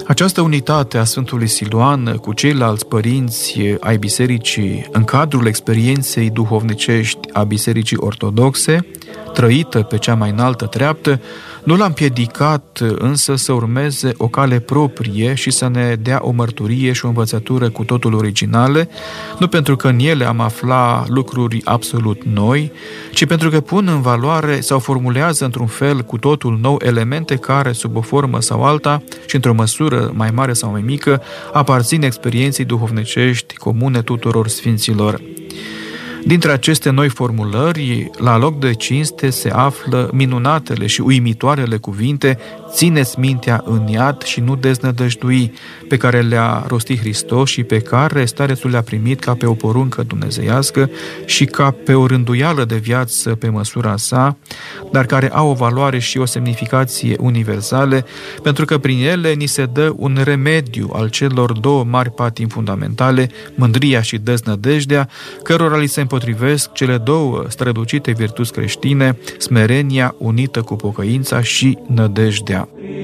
Această unitate a Sfântului Siluan cu ceilalți părinți ai bisericii în cadrul experienței duhovnicești a Bisericii Ortodoxe, trăită pe cea mai înaltă treaptă, nu l-a împiedicat însă să urmeze o cale proprie și să ne dea o mărturie și o învățătură cu totul originale, nu pentru că în ele am aflat lucruri absolut noi, ci pentru că pun în valoare sau formulează într-un fel cu totul nou elemente care, sub o formă sau alta și într-o măsură mai mare sau mai mică, aparțin experienței duhovnicești comune tuturor sfinților. Dintre aceste noi formulări, la loc de cinste se află minunatele și uimitoarele cuvinte "Țineți mintea în iad și nu deznădăjdui", pe care le-a rostit Hristos și pe care starețul le-a primit ca pe o poruncă dumnezeiască și ca pe o rânduială de viață pe măsura sa, dar care au o valoare și o semnificație universale, pentru că prin ele ni se dă un remediu al celor două mari patimi fundamentale, mândria și deznădejdea, cărora li se împotrivesc cele două străducite virtuți creștine, smerenia unită cu pocăința și nădejdea.